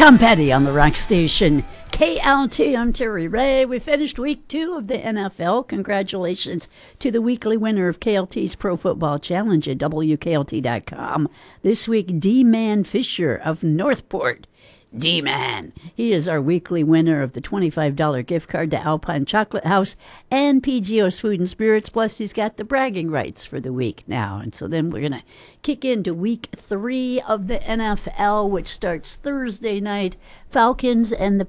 Tom Petty on the rock station KLT. I'm Terry Ray. We finished week 2 of the NFL. Congratulations to the weekly winner of KLT's Pro Football Challenge at WKLT.com. This week, D-Man Fisher of Northport. D-Man. He is our weekly winner of the $25 gift card to Alpine Chocolate House and PGO's Food and Spirits. Plus, he's got the bragging rights for the week now. And so then we're going to kick into week 3 of the NFL, which starts Thursday night. Falcons and the